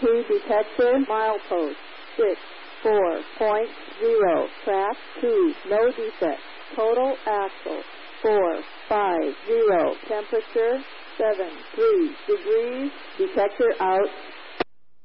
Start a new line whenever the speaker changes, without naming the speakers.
detector, milepost 64.0, track 2, no defect, total axle 450, temperature 73 degrees, detector out.